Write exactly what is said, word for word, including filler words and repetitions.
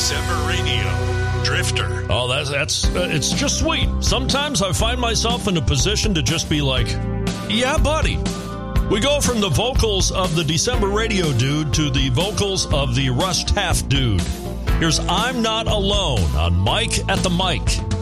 December Radio, Drifter. Oh, that's, that's uh, it's just sweet. Sometimes I find myself in a position to just be like, yeah, buddy. We go from the vocals of the December Radio dude to the vocals of the Russ Taff dude. Here's I'm Not Alone on Mike at the Mic.